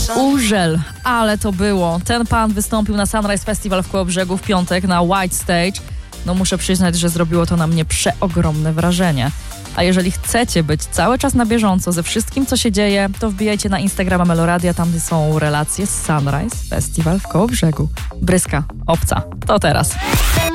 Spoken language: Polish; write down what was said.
Urzel, ale to było. Ten pan wystąpił na Sunrise Festival w Kołobrzegu w piątek na White Stage. No muszę przyznać, że zrobiło to na mnie przeogromne wrażenie. A jeżeli chcecie być cały czas na bieżąco ze wszystkim, co się dzieje, to wbijajcie na Instagrama Meloradia, tam są relacje z Sunrise Festival w Kołobrzegu. Bryska, obca, to teraz.